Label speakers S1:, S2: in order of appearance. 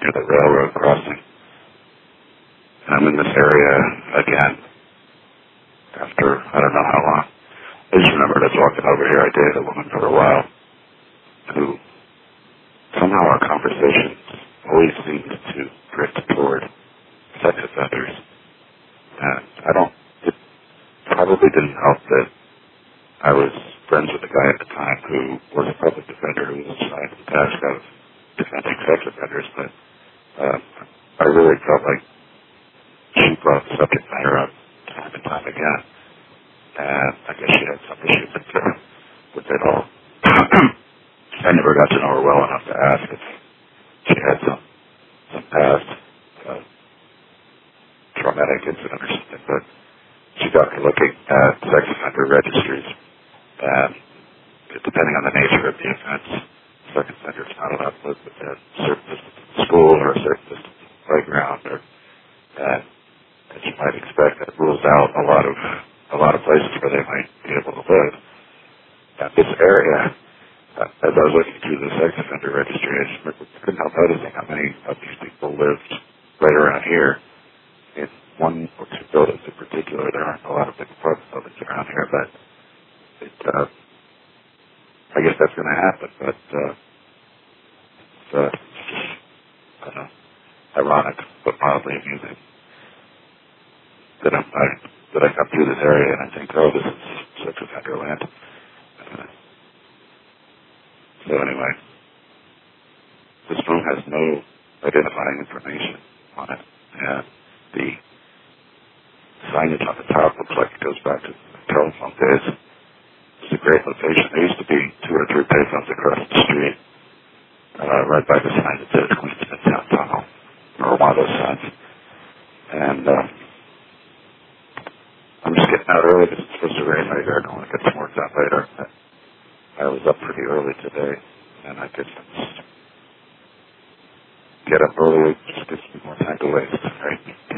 S1: near the railroad crossing. And I'm in this area again after I don't know how long. I just remembered I was walking over here. I dated a woman for a while who somehow our conversations always seemed to drift toward sex offenders. And it probably didn't help that I was friends with a guy at the time who was a public defender who was assigned the task of defending sex offenders, but I really felt like she brought the subject matter up time and time again. And I guess she had some issues with it all. I never got to know her well enough to ask if she had some past traumatic incident or something, but she got me looking at sex offender registries, and depending on the nature of the offense, sex offender is not allowed to live within a certain distance from school or a certain distance from the playground, and as you might expect, that rules out a lot of places where they might be able to live. And this area, as I was looking through the sex offender registry, I just couldn't help noticing how many of these people lived right around here. In one or two buildings in particular, there aren't a lot of big apartment buildings around here, but I guess that's going to happen. But it's I don't know, ironic, but mildly amusing that I come through this area and I think, oh, this is sex offender land. So anyway, this room has no identifying information on it, and the signage on the top looks like it goes back to the telephone days. It's a great location. There used to be 2 or 3 payphones across the street, right by the sign that says Queens Midtown Tunnel, or one of those signs. And I'm just getting out early because it's supposed to rain later. I don't want to get some work done later. I was up pretty early today, and I could just get up early. Just gives me more time to waste, right?